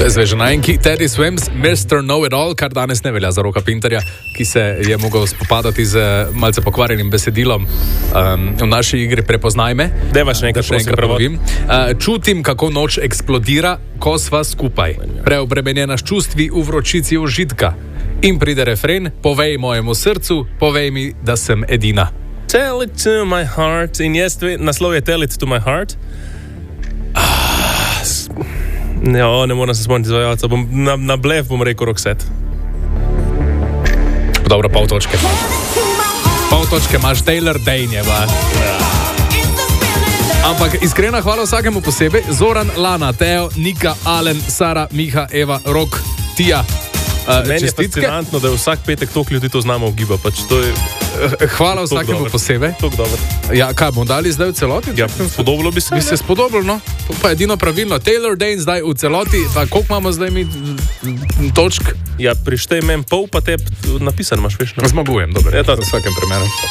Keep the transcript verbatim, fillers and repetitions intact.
Zveženajnki Teddy Swims, mister Know-It-All, kar danes ne velja za Roka Pinterja, ki se je mogel spopadati z malce pokvarjenim besedilom um, v naši igri Prepoznaj me. Deva še nekaj, še enkrat ponovim. Uh, čutim, kako noč eksplodira, ko sva skupaj. Preobremenjena s čustvi v vročici užitka. In pride refren, povej mojemu srcu, povej mi, da sem edina. Tell it to my heart. In jaz, naslov je Tell it to my heart. Ah, ne, o, ne moram se spomniti izvajalca. Na, na blef bom rekel Roxette. Dobro, pol točke. Pol točke imaš, Taylor Dane. Ampak iskrena hvala vsakemu posebej. Zoran, Lana, Teo, Nika, Alen, Sara, Miha, Eva, Rok, Tija. Uh, Meni je fascinantno, da je vsak petek toliko ljudi to znamo ugiba. Pač to je, hvala vsakemu posebej. Ja, kaj bomo dali zdaj v celoti? Ja, spodobilo bi se. Bi se spodobilo, no. To pa je edino pravilno. Taylor Dane zdaj v celoti. Pa koliko imamo zdaj mi točk? Ja, prištej meni pol, pa te napisan imaš, veš. No? Zmagujem, dobro. Ja, to v vsakem primeru.